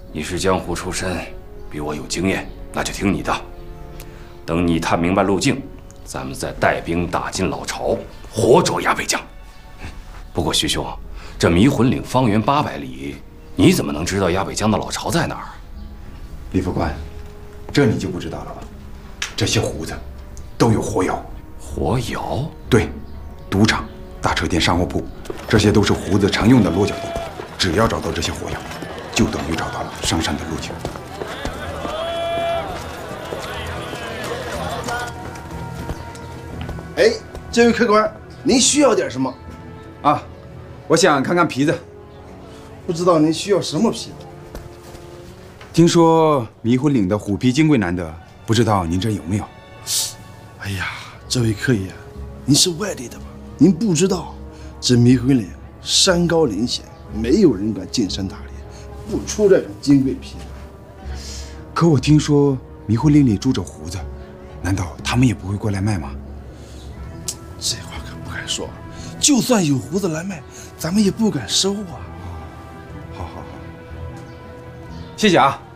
你是江湖出身，比我有经验，那就听你的。等你探明白路径，咱们再带兵打进老巢，活捉鸭北江。不过徐兄，这迷魂岭方圆800里，你怎么能知道鸭北江的老巢在哪儿？ 李副官，这你就不知道了吧？这些胡子都有活窑。 活窑？ 对，赌场、大车店、商货铺，这些都是胡子常用的落脚地。只要找到这些活窑，就等于找到了上山的路径。 哎，这位客官，您需要点什么？ 啊，我想看看皮子。 不知道您需要什么皮子？ 听说迷魂岭的虎皮金贵难得，不知道您这有没有？ 哎呀，这位客爷，您是外地的吧？您不知道，这迷魂岭山高林险，没有人敢进山打猎，不出这种金贵皮子。 可我听说迷魂岭里住着胡子，难道他们也不会过来卖吗？ 这话可不敢说，就算有胡子来卖，咱们也不敢收啊。 好，谢谢啊。